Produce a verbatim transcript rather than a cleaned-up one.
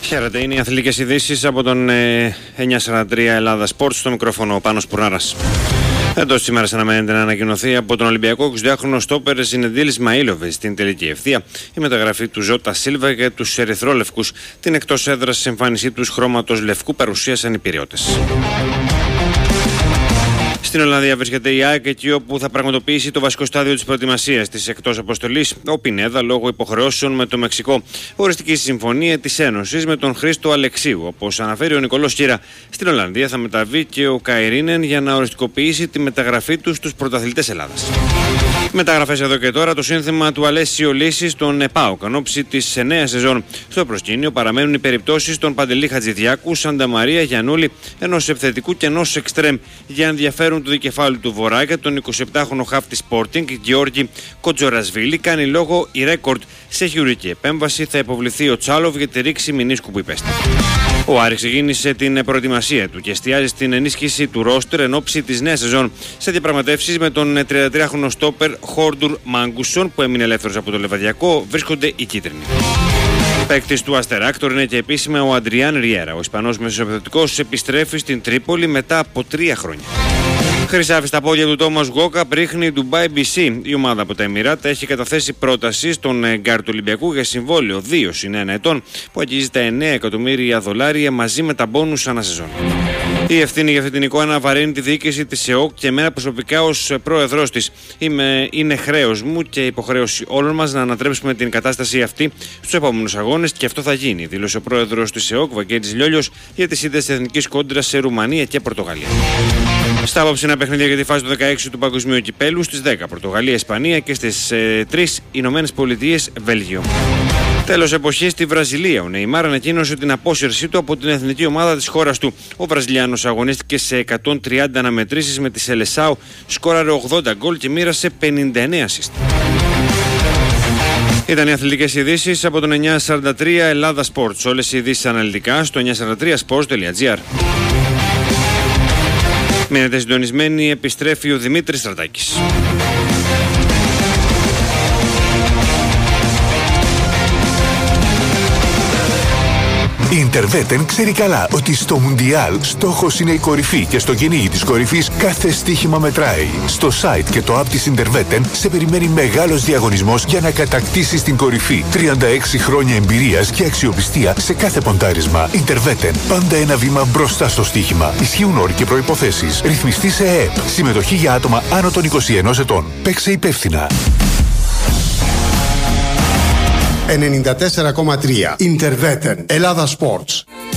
Χαίρετε, είναι οι αθλητικές ειδήσεις από τον ε, εννιακόσια σαράντα τρία Ελλάδα Sports, στο μικρόφωνο ο Πάνος Πουρνάρας. Εντός της ημέρας αναμένεται να ανακοινωθεί από τον Ολυμπιακό εικοσιδυάχρονο στόπερ Ζινεντίλης Μαΐλοβιτς στην τελική ευθεία η μεταγραφή του Ζώτα Σίλβα και τους ερυθρόλευκους. Την εκτός έδρας εμφάνισή τους χρώματος λευκού παρουσίασαν οι Πειριώτες. Στην Ολλανδία βρίσκεται η ΑΕΚ, εκεί όπου θα πραγματοποιήσει το βασικό στάδιο της προετοιμασίας της εκτός αποστολής ο Πινέδα λόγω υποχρεώσεων με το Μεξικό. Οριστική συμφωνία της Ένωσης με τον Χρήστο Αλεξίου. Όπως αναφέρει ο Νικολός Κύρα, στην Ολλανδία θα μεταβεί και ο Καϊρίνεν για να οριστικοποιήσει τη μεταγραφή του στους πρωταθλητές Ελλάδας. Μεταγραφές εδώ και τώρα, το σύνθημα του Αλέσιο Λύσης στον ΕΠΑΟΚ εν ώψη της νέας σεζόν. Στο προσκήνιο παραμένουν οι περιπτώσεις των Παντελή Χατζηδιάκου, Σάντα Μαρία Γιαννούλη, ενός επιθετικού και ενός εξτρέμ. Για ενδιαφέρον του δικεφάλου του Βορρά και τον εικοσιεπτάχρονο χαφ της Sporting, Γιώργη Κοτζορασβίλη, κάνει λόγο η Ρέκορντ. Σε χειρουργική επέμβαση θα υποβληθεί ο Τσάλοβ για τη ρήξη μηνίσκου που υπέστη. Ο Άρης ξεκίνησε την προετοιμασία του και εστιάζει στην ενίσχυση του ρόστερ εν ώψη της νέας σεζόν σε διαπραγματεύσεις με τον τριαντατριάχρονο στόπερ Χόρντουρ Μάγκουσον που έμεινε ελεύθερος από το Λεβαδιακό. Βρίσκονται οι κίτρινοι. Παίκτης του Αστεράκτορ είναι και επίσημα ο Αντριάν Ριέρα. Ο Ισπανός μεσοεπιθετικός επιστρέφει στην Τρίπολη μετά από τρία χρόνια. Χρυσάφι στα πόδια του Τόμας Γκόκα πρίχνει Ντουμπάι μπι σι. Η ομάδα από τα Εμιράτα έχει καταθέσει πρόταση στον γκάρ του Ολυμπιακού για συμβόλαιο δύο συν ένα ετών που αγγίζει τα εννέα εκατομμύρια δολάρια μαζί με τα μπόνους ανά σεζόν. Η ευθύνη για αυτή την εικόνα βαρύνει τη διοίκηση της ΕΟΚ και εμένα προσωπικά ως πρόεδρος της. Είμαι, είναι χρέος μου και υποχρέωση όλων μας να ανατρέψουμε την κατάσταση αυτή στους επόμενους αγώνες και αυτό θα γίνει, δήλωσε ο πρόεδρος της ΕΟΚ, Βαγγέλης Λιόλιος, για τη σύνδεση εθνικής κόντρας σε Ρουμανία και Πορτογαλία. Στα απόψινα παιχνίδια για τη φάση του δεκαέξι του Παγκοσμίου Κυπέλου, στις δέκα Πορτογαλία, Ισπανία και στις ε, τρεις Ηνωμένες Πολιτείες, Βέλγιο. Τέλος εποχής στη Βραζιλία. Ο Νεϊμάρ ανακοίνωσε την απόσυρσή του από την εθνική ομάδα της χώρας του. Ο Βραζιλιάνος αγωνίστηκε σε εκατόν τριάντα αναμετρήσεις με τη Σελεσάου, σκόραρε ογδόντα γκολ και μοίρασε πενήντα εννέα ασίστ. Ήταν οι αθλητικές ειδήσεις από τον εννιακόσια σαράντα τρία Ελλάδα Sports. Όλες οι ειδήσεις αναλυτικά στο εννιακόσια σαράντα τρία σπορτς τελεία τζι άρ. Μείνετε συντονισμένοι, επιστρέφει ο Δημήτρης Στρατάκης. Η Interveten ξέρει καλά ότι στο Μουντιάλ στόχος είναι η κορυφή και στο κυνήγι της κορυφής κάθε στοίχημα μετράει. Στο site και το app της Interveten σε περιμένει μεγάλος διαγωνισμός για να κατακτήσεις την κορυφή. τριάντα έξι χρόνια εμπειρίας και αξιοπιστία σε κάθε ποντάρισμα. Interveten, πάντα ένα βήμα μπροστά στο στοίχημα. Ισχύουν όροι και προϋποθέσεις. Ρυθμιστή σε ΕΕΠ. Συμμετοχή για άτομα άνω των είκοσι ενός ετών. Παίξε υπεύθυνα. ενενήντα τέσσερα κόμμα τρία Interveten, Ελλάδα Sports.